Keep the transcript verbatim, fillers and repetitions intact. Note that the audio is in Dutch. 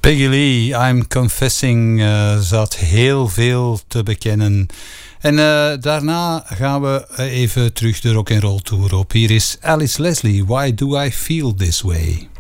Peggy Lee, I'm Confessing, uh, zat heel veel te bekennen. En uh, daarna gaan we even terug de rock'n'roll tour op. Hier is Alice Leslie, Why Do I Feel This Way?